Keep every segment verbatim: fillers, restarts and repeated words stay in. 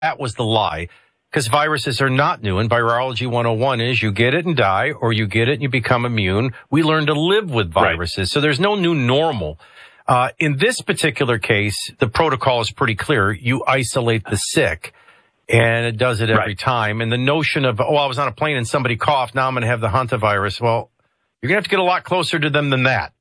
that was the lie, because viruses are not new. And Virology one oh one is you get it and die, or you get it and you become immune. We learn to live with viruses. Right. So there's no new normal. Uh, in this particular case, the protocol is pretty clear. You isolate the sick, and it does it every right. time. And the notion of, oh, I was on a plane and somebody coughed, now I'm going to have the hantavirus. Well, you're going to have to get a lot closer to them than that.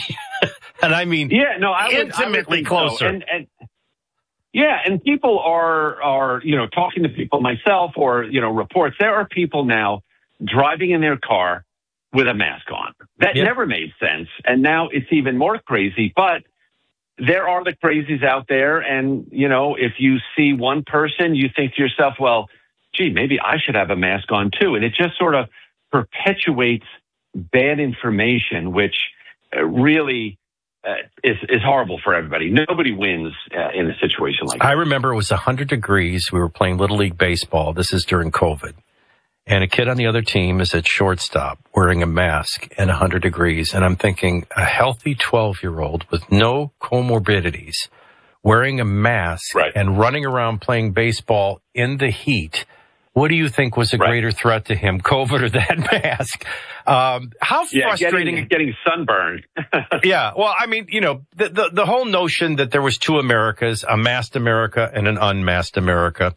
And I mean, yeah, no, I would, intimately I would closer. So. And, and yeah, and people are, are, you know, talking to people, myself or, you know, reports. There are people now driving in their car with a mask on. That yep. never made sense. And now it's even more crazy. But there are the crazies out there. And, you know, if you see one person, you think to yourself, well, gee, maybe I should have a mask on too. And it just sort of perpetuates bad information, which uh, really uh, is, is horrible for everybody. Nobody wins uh, in a situation like that. I remember it was one hundred degrees. We were playing Little League Baseball. This is during COVID. And a kid on the other team is at shortstop wearing a mask and one hundred degrees. And I'm thinking, a healthy twelve-year-old with no comorbidities wearing a mask right. and running around playing baseball in the heat. What do you think was a right. greater threat to him, COVID or that mask? Um, how yeah, frustrating. Getting, getting sunburned. Yeah. Well, I mean, you know, the, the, the whole notion that there was two Americas, a masked America and an unmasked America.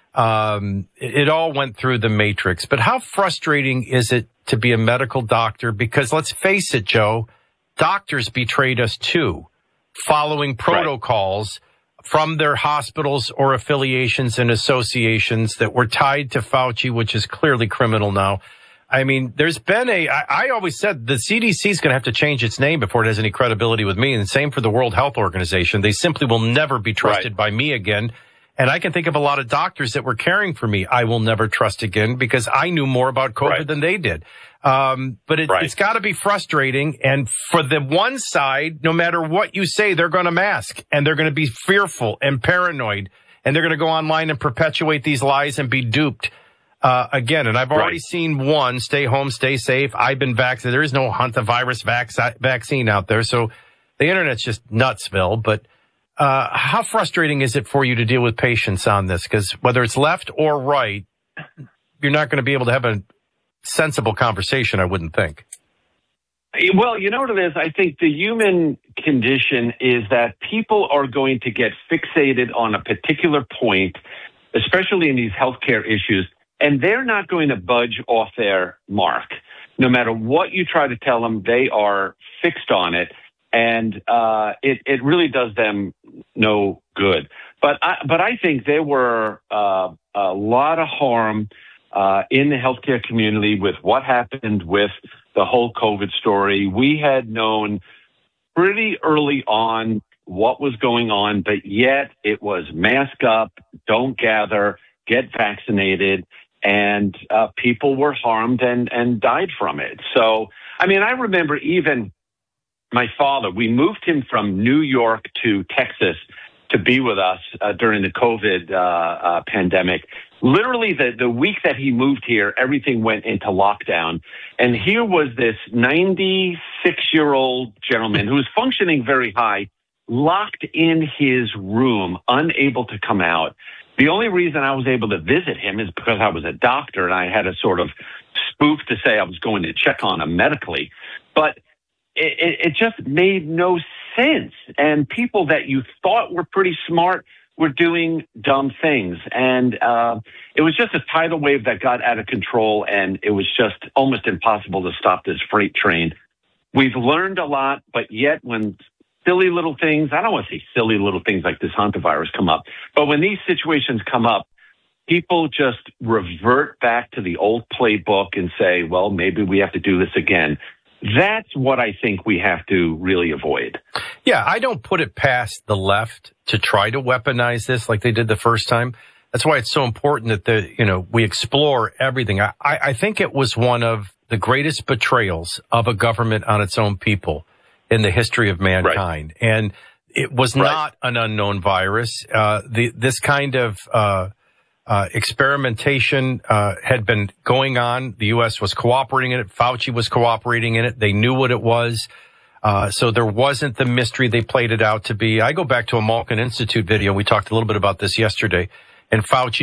Um, it, it all went through the matrix, but how frustrating is it to be a medical doctor? Because let's face it, Joe, doctors betrayed us too, following protocols right. from their hospitals or affiliations and associations that were tied to Fauci, which is clearly criminal now. I mean, there's been a, I, I always said the C D C is going to have to change its name before it has any credibility with me. And same for the World Health Organization. They simply will never be trusted right. by me again. And I can think of a lot of doctors that were caring for me I will never trust again because I knew more about COVID right. than they did. Um, but it, right. it's got to be frustrating. And for the one side, no matter what you say, they're going to mask and they're going to be fearful and paranoid. And they're going to go online and perpetuate these lies and be duped uh, again. And I've already right. seen one, stay home, stay safe. I've been vaccinated. There is no hantavirus vac- vaccine out there. So the internet's just nutsville. But Uh, how frustrating is it for you to deal with patients on this? Because whether it's left or right, you're not going to be able to have a sensible conversation, I wouldn't think. Well, you know what it is? I think the human condition is that people are going to get fixated on a particular point, especially in these healthcare issues, and they're not going to budge off their mark. No matter what you try to tell them, they are fixed on it. And uh, it, it really does them no good. But I, but I think there were uh, a lot of harm uh, in the healthcare community with what happened with the whole COVID story. We had known pretty early on what was going on, but yet it was mask up, don't gather, get vaccinated, and uh, people were harmed and, and died from it. So, I mean, I remember even my father, we moved him from New York to Texas to be with us uh, during the COVID uh, uh, pandemic. Literally, the, the week that he moved here, everything went into lockdown. And here was this ninety-six-year-old gentleman who was functioning very high, locked in his room, unable to come out. The only reason I was able to visit him is because I was a doctor and I had a sort of spoof to say I was going to check on him medically. But It, it just made no sense. And people that you thought were pretty smart were doing dumb things. And uh, it was just a tidal wave that got out of control, and it was just almost impossible to stop this freight train. We've learned a lot, but yet when silly little things, I don't want to say silly little things like this hantavirus come up, but when these situations come up, people just revert back to the old playbook and say, well, maybe we have to do this again. That's what I think we have to really avoid. Yeah, I don't put it past the left to try to weaponize this like they did the first time. That's why it's so important that the you know we explore everything. I, I think it was one of the greatest betrayals of a government on its own people in the history of mankind. Right. And it was right. not an unknown virus. Uh, the this kind of uh Uh, experimentation uh, had been going on. The U S was cooperating in it. Fauci was cooperating in it. They knew what it was. Uh, so there wasn't the mystery they played it out to be. I go back to a Malkin Institute video. We talked a little bit about this yesterday. and Fauci